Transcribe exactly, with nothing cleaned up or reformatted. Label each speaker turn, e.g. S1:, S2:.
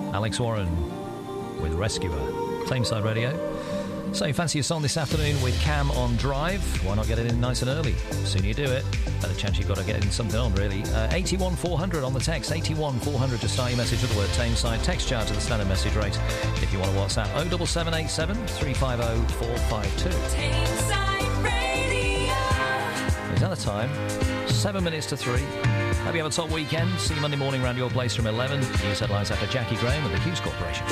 S1: Alex Warren with Rescuer. Tameside Radio. So you fancy a song this afternoon with Cam on Drive? Why not get it in nice and early? The sooner you do it, better chance you've got to get in something on, really. Uh, eighty-one four hundred on the text. eighty-one four hundred to start your message with the word Tameside. Text charge to the standard message rate. If you want to WhatsApp, oh seven seven eight seven, three five oh, four five two.
S2: Tameside Radio.
S1: Is that the time? Seven minutes to three. Hope you have a top weekend. See you Monday morning around your place from eleven. News headlines after Jackie Graham with the Hughes Corporation.